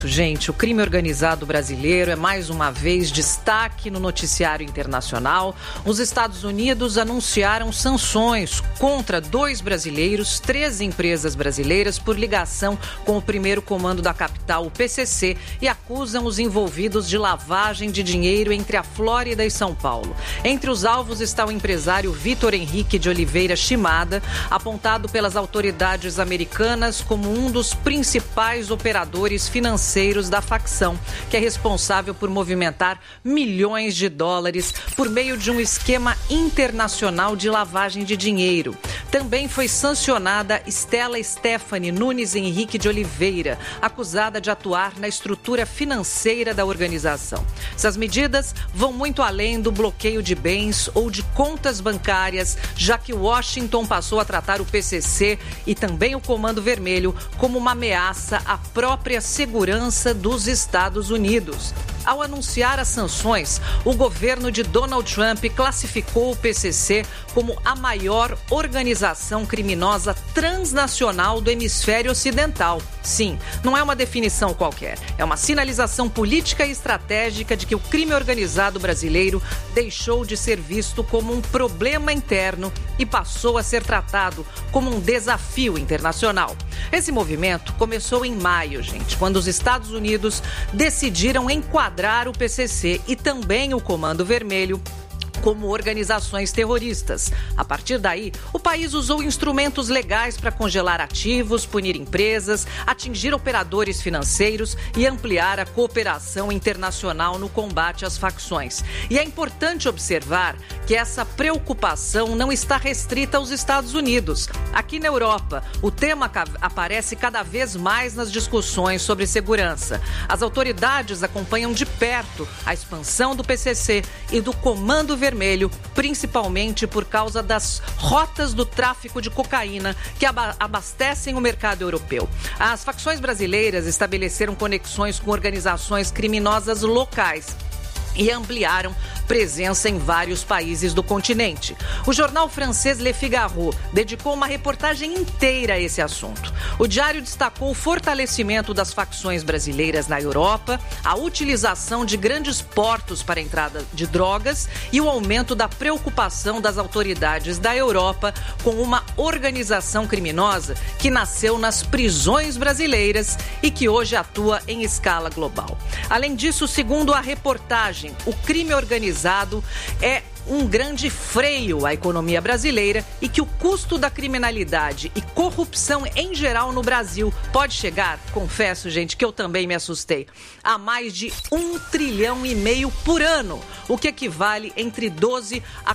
Gente, o crime organizado brasileiro é mais uma vez destaque no noticiário internacional. Os Estados Unidos anunciaram sanções contra 2 brasileiros, 3 empresas brasileiras por ligação com o primeiro comando da capital, o PCC, e acusam os envolvidos de lavagem de dinheiro entre a Flórida e São Paulo. Entre os alvos está o empresário Vitor Henrique de Oliveira Shimada, apontado pelas autoridades americanas como um dos principais operadores financeiros da facção, que é responsável por movimentar milhões de dólares por meio de um esquema internacional de lavagem de dinheiro. Também foi sancionada Stella Stephanie Nunes Henrique de Oliveira, acusada de atuar na estrutura financeira da organização. Essas medidas vão muito além do bloqueio de bens ou de contas bancárias, já que Washington passou a tratar o PCC e também o Comando Vermelho como uma ameaça à própria segurança dos Estados Unidos. Ao anunciar as sanções, o governo de Donald Trump classificou o PCC como a maior organização criminosa transnacional do hemisfério ocidental. Sim, não é uma definição qualquer, é uma sinalização política e estratégica de que o crime organizado brasileiro deixou de ser visto como um problema interno e passou a ser tratado como um desafio internacional. Esse movimento começou em maio, gente, quando os Estados Unidos decidiram enquadrar o PCC e também o Comando Vermelho como organizações terroristas. A partir daí, o país usou instrumentos legais para congelar ativos, punir empresas, atingir operadores financeiros e ampliar a cooperação internacional no combate às facções. E é importante observar que essa preocupação não está restrita aos Estados Unidos. Aqui na Europa, o tema aparece cada vez mais nas discussões sobre segurança. As autoridades acompanham de perto a expansão do PCC e do Comando Vermelho, principalmente por causa das rotas do tráfico de cocaína que abastecem o mercado europeu. As facções brasileiras estabeleceram conexões com organizações criminosas locais e ampliaram presença em vários países do continente. O jornal francês Le Figaro dedicou uma reportagem inteira a esse assunto. O diário destacou o fortalecimento das facções brasileiras na Europa, a utilização de grandes portos para a entrada de drogas e o aumento da preocupação das autoridades da Europa com uma organização criminosa que nasceu nas prisões brasileiras e que hoje atua em escala global. Além disso, segundo a reportagem, o crime organizado é um grande freio à economia brasileira e que o custo da criminalidade e corrupção em geral no Brasil pode chegar, confesso, gente, que eu também me assustei, a mais de 1,5 trilhão por ano, o que equivale entre 12% a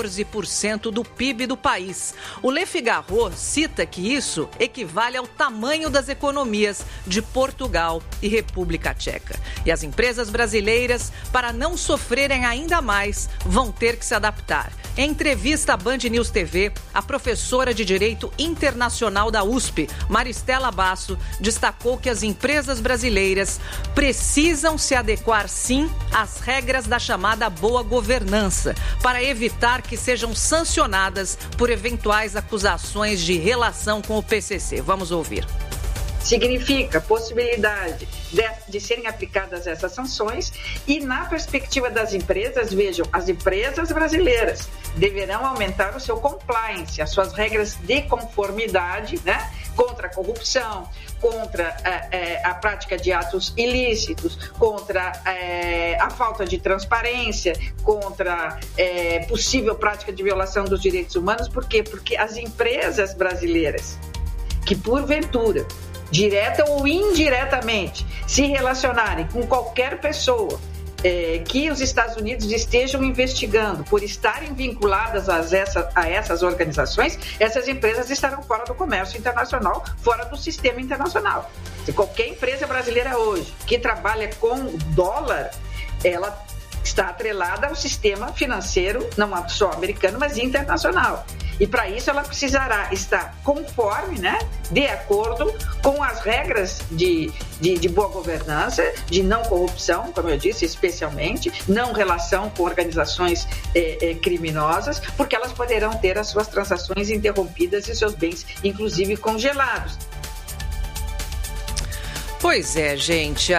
14% do PIB do país. O Le Figaro cita que isso equivale ao tamanho das economias de Portugal e República Tcheca. E as empresas brasileiras, para não sofrerem ainda mais, vão ter que se adaptar. Em entrevista à Band News TV, a professora de Direito Internacional da USP, Maristela Basso, destacou que as empresas brasileiras precisam se adequar, sim, às regras da chamada boa governança, para evitar que sejam sancionadas por eventuais acusações de relação com o PCC. Vamos ouvir. Significa possibilidade de serem aplicadas essas sanções e, na perspectiva das empresas, vejam, as empresas brasileiras deverão aumentar o seu compliance, as suas regras de conformidade, né, contra a corrupção, contra a prática de atos ilícitos, contra a falta de transparência, contra possível prática de violação dos direitos humanos. Por quê? Porque as empresas brasileiras que, porventura, direta ou indiretamente, se relacionarem com qualquer pessoa que os Estados Unidos estejam investigando por estarem vinculadas a essas organizações, essas empresas estarão fora do comércio internacional, fora do sistema internacional. Se qualquer empresa brasileira hoje que trabalha com dólar, ela está atrelada ao sistema financeiro, não só americano, mas internacional. E para isso ela precisará estar conforme, né, de acordo com as regras de boa governança, de não corrupção, como eu disse, especialmente, não relação com organizações criminosas, porque elas poderão ter as suas transações interrompidas e seus bens, inclusive, congelados. Pois é, gente.